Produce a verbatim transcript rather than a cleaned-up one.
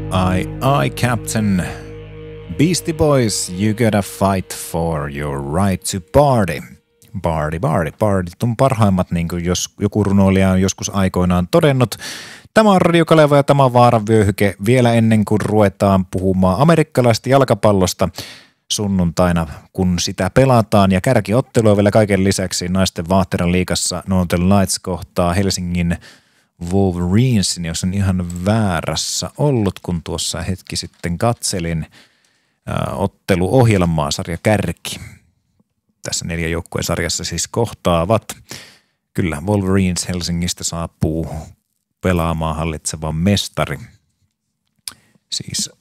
Aye, aye, Captain. Beastie Boys, you gotta fight for your right to party. Party, party, party. On parhaimmat, niin kuin jos joku runoilija on joskus aikoinaan todennut. Tämä on Radio Kaleva ja tämä on Vaaran vyöhyke vielä ennen kuin ruvetaan puhumaan amerikkalaista jalkapallosta sunnuntaina, kun sitä pelataan. Ja kärkiottelua vielä kaiken lisäksi naisten Vaahteran liigassa Northern Lights kohtaa Helsingin Wolverinesin, jos on ihan väärässä ollut, kun tuossa hetki sitten katselin äh, otteluohjelmaa, sarja Kärki. Tässä neljä joukkueen sarjassa siis kohtaavat. Kyllä, Wolverines Helsingistä saapuu pelaamaan hallitseva mestari. Siis